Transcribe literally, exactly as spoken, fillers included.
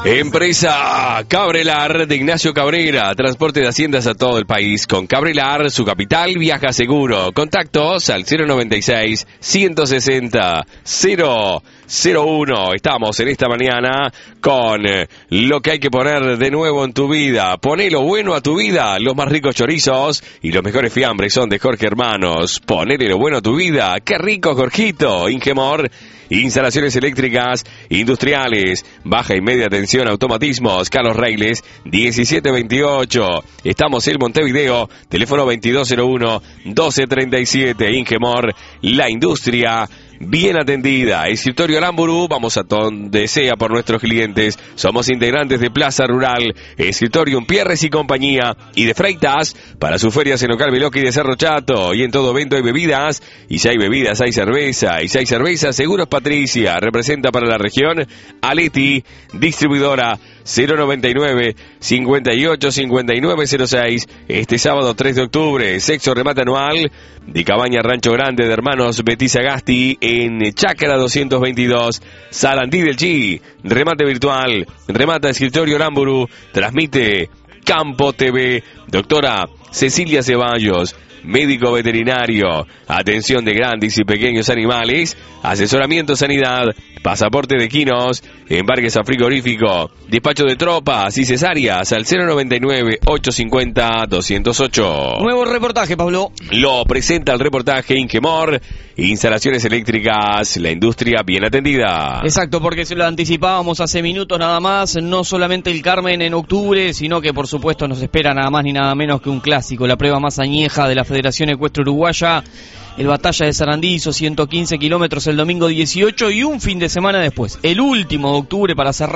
Empresa Cabrelar de Ignacio Cabrera, transporte de haciendas a todo el país. Con Cabrelar, su capital viaja seguro. Contactos al cero noventa y seis, ciento sesenta, cero cero uno. Estamos en esta mañana con lo que hay que poner de nuevo en tu vida. Poné lo bueno a tu vida. Los más ricos chorizos y los mejores fiambres son de Jorge Hermanos. Ponele lo bueno a tu vida. ¡Qué rico, Jorgito! Ingemor, instalaciones eléctricas, industriales, baja y media tensión, automatismos. Carlos Reiles, diecisiete veintiocho. Estamos en Montevideo, teléfono veintidós cero uno, doce treinta y siete. Ingemor, la industria bien atendida. Escritorio Aramburu, vamos a donde sea por nuestros clientes. Somos integrantes de Plaza Rural, Escritorio Pierres y compañía, y de Freitas para sus ferias en local Veloqui de Cerro Chato. Y en todo evento hay bebidas, y si hay bebidas hay cerveza, y si hay cerveza Seguros Patricia. Representa para la región Aleti, distribuidora cero noventa y nueve, cincuenta y ocho, cincuenta y nueve cero seis. Este sábado tres de octubre, sexo remate anual de Cabaña Rancho Grande de hermanos Betis Agasti en Chácara doscientos veintidós, Sarandí del Chi. Remate virtual, remata Escritorio Aramburu, transmite Campo T V. Doctora Cecilia Ceballos, médico veterinario, atención de grandes y pequeños animales, asesoramiento sanidad, pasaporte de quinos, embarques a frigorífico, despacho de tropas y cesáreas al cero noventa y nueve, ochocientos cincuenta, doscientos ocho. Nuevo reportaje, Pablo. Lo presenta el reportaje Ingemor, instalaciones eléctricas, la industria bien atendida. Exacto, porque se lo anticipábamos hace minutos nada más, no solamente el Carmen en octubre, sino que por supuesto nos espera nada más ni nada menos que un clásico, la prueba más añeja de la Federación Ecuestre Uruguaya. El Batalla de Sarandí hizo ciento quince kilómetros el domingo dieciocho y un fin de semana después, el último de octubre para cerrar